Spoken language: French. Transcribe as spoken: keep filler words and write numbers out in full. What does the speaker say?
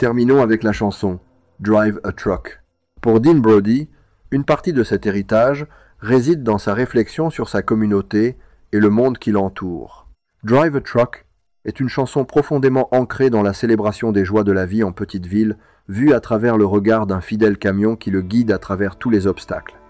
Terminons avec la chanson « Drive a Truck ». Pour Dean Brody, une partie de cet héritage réside dans sa réflexion sur sa communauté et le monde qui l'entoure. « Drive a Truck » est une chanson profondément ancrée dans la célébration des joies de la vie en petite ville, vue à travers le regard d'un fidèle camion qui le guide à travers tous les obstacles.